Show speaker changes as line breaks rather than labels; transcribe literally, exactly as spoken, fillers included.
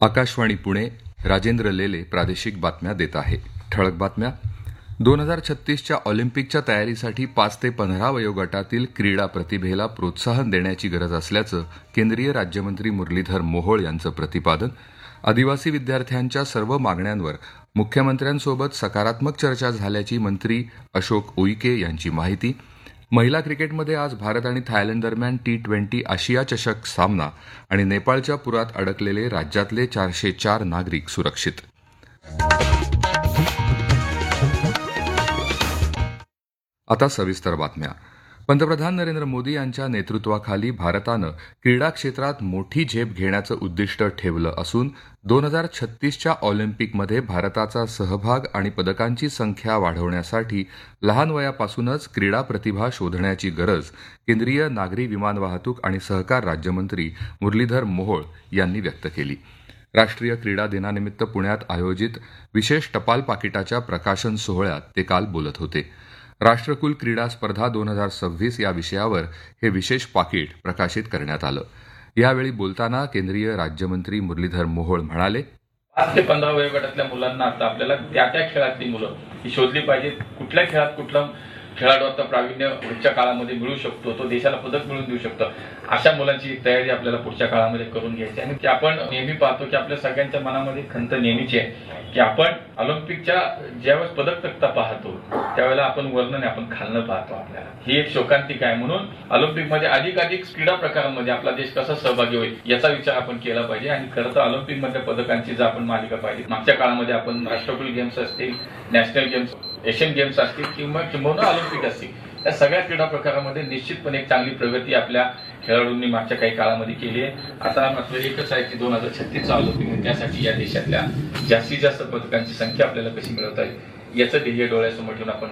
आकाशवाणी पुणे. राजेंद्र लेले प्रादेशिक बातम्या देत आहे. ठळक बातम्या. दोन हजार छत्तीसच्या ऑलिम्पिकच्या तयारीसाठी पाच ते पंधरा वयोगटातील क्रीडा प्रतिभेला प्रोत्साहन देण्याची गरज असल्याचं केंद्रीय राज्यमंत्री मुरलीधर मोहोळ यांचं प्रतिपादन. आदिवासी विद्यार्थ्यांच्या सर्व मागण्यांवर मुख्यमंत्र्यांसोबत सकारात्मक चर्चा झाल्याची मंत्री अशोक उईके यांची माहिती. महिला क्रिकेटमध्ये आज भारत आणि थायलंड दरम्यान टी ट्वेंटी आशिया चषक सामना आणि नेपाळच्या पुरात अडकलेले राज्यातले चारशे चार नागरिक सुरक्षित. आता सविस्तर बातम्या. पंतप्रधान नरेंद्र मोदी यांच्या नेतृत्वाखाली भारतानं क्रीडा क्षेत्रात मोठी झेप घेण्याचं उद्दिष्ट ठेवलं असून दोन हजार छत्तीसच्या ऑलिम्पिकमध्ये भारताचा सहभाग आणि पदकांची संख्या वाढवण्यासाठी लहान वयापासूनच क्रीडा प्रतिभा शोधण्याची गरज केंद्रीय नागरी विमान वाहतूक आणि सहकार राज्यमंत्री मुरलीधर मोहोळ यांनी व्यक्त केली. राष्ट्रीय क्रीडा दिनानिमित्त पुण्यात आयोजित विशेष टपाल पाकिटाच्या प्रकाशन सोहळ्यात ते काल बोलत होते. राष्ट्रकुल क्रीडा स्पर्धा दोन हजार सव्वीस या विषयावर हे विशेष पाकिट प्रकाशित करण्यात आलं. यावेळी बोलताना केंद्रीय राज्यमंत्री मुरलीधर मोहोळ म्हणाले,
पाच ते पंधरा वयोगटातल्या मुलांना आता आपल्याला त्या त्या खेळातली मुलं ही शोधली पाहिजेत. कुठल्या खेळात कुठला खेळाडू आता प्रावीण्य पुढच्या काळामध्ये मिळू शकतो, तो देशाला पदक मिळवून देऊ शकतो, अशा मुलांची तयारी आपल्याला पुढच्या काळामध्ये करून घ्यायची. आणि की आपण नेहमी पाहतो की आपल्या सगळ्यांच्या मनामध्ये खंत नेहमीची आहे की आपण ऑलिम्पिकच्या ज्यावेळेस पदक तक्ता पाहतो त्यावेळेला आपण वर्णन आपण खालनं पाहतो. आपल्याला ही एक शोकांतिका आहे. म्हणून ऑलिम्पिकमध्ये अधिकाधिक क्रीडा प्रकारांमध्ये आपला देश कसा सहभागी होईल याचा विचार आपण केला पाहिजे. आणि खरं तर ऑलिम्पिकमधल्या पदकांची जर आपण मालिका पाहिली, मागच्या काळामध्ये आपण राष्ट्रकुल गेम्स असतील, नॅशनल गेम्स, एशियन गेम्स असतील किंवा किंबहुना ऑलिम्पिक असतील, या सगळ्या क्रीडा प्रकारामध्ये निश्चितपणे एक चांगली प्रगती आपल्या खेळाडूंनी मागच्या काही काळामध्ये केली आहे. आता मात्र एकच आहे की दोन हजार छत्तीसचा ऑलिम्पिक, त्यासाठी या देशातल्या जास्तीत जास्त पदकांची संख्या आपल्याला कशी मिळवता येईल याचं ध्येय डोळ्यासमोर ठेवून आपण